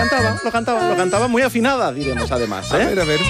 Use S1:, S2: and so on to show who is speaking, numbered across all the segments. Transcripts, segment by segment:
S1: Lo cantaba muy afinada, diremos además, ¿eh?
S2: A ver.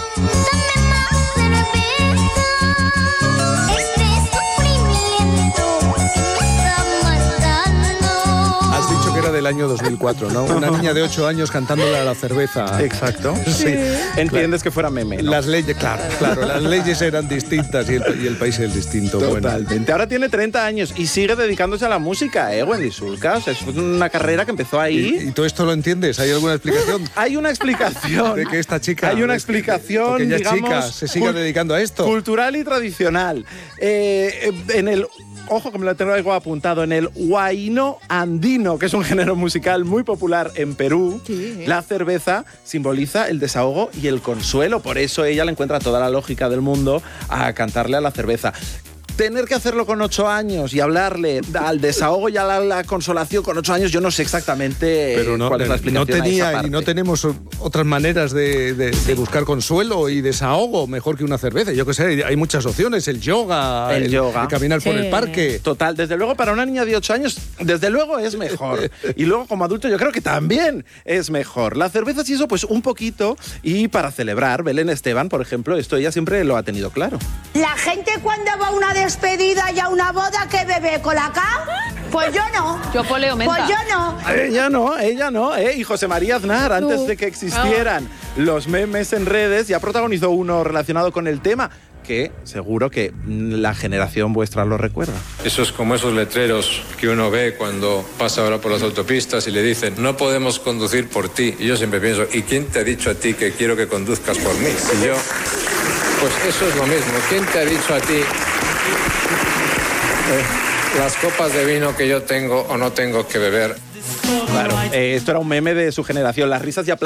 S2: Has dicho que era del año 2004, ¿no? Una niña de 8 años cantándole a la cerveza.
S1: Exacto. Sí. Entiendes que fuera meme, ¿no?
S2: Las leyes, claro, las leyes eran distintas y el país es distinto.
S1: Totalmente. Bueno. Ahora tiene 30 años y sigue dedicándose a la música, Wendy Sulca. O sea, es una carrera que empezó ahí.
S2: ¿Y todo esto lo entiendes? ¿Hay alguna explicación?
S1: Hay una explicación.
S2: De que esta chica...
S1: Hay una explicación,
S2: que ella
S1: digamos...
S2: chica se siga dedicando a esto.
S1: Cultural y tradicional. En el... Ojo que me lo tengo algo apuntado, en el huayno andino, que es un género musical muy popular en Perú, la cerveza simboliza el desahogo y el consuelo. Por eso ella le encuentra toda la lógica del mundo a cantarle a la cerveza. Tener que hacerlo con 8 años y hablarle al desahogo y a la consolación con 8 años, yo no sé exactamente cuál es la explicación.
S2: No tenía
S1: a esa parte.
S2: Y no tenemos otras maneras de buscar consuelo y desahogo mejor que una cerveza. Yo qué sé, hay muchas opciones, el yoga, el caminar por el parque.
S1: Total, desde luego para una niña de 8 años, desde luego es mejor. Y luego como adulto yo creo que también es mejor. La cerveza sí eso pues un poquito, y para celebrar, Belén Esteban, por ejemplo, esto ella siempre lo ha tenido claro.
S3: La gente cuando va a una despedida y a una boda, ¿qué bebe? ¿Colacao? Pues yo no.
S4: Yo poleo menta.
S3: Pues yo no.
S1: Ella no. Y José María Aznar, antes de que existieran los memes en redes, ya protagonizó uno relacionado con el tema, que seguro que la generación vuestra lo recuerda.
S5: Eso es como esos letreros que uno ve cuando pasa ahora por las autopistas y le dicen, no podemos conducir por ti. Y yo siempre pienso, ¿y quién te ha dicho a ti que quiero que conduzcas por mí? Y yo, pues eso es lo mismo. ¿Quién te ha dicho a ti las copas de vino que yo tengo o no tengo que beber?
S1: Claro, esto era un meme de su generación. Las risas y aplausos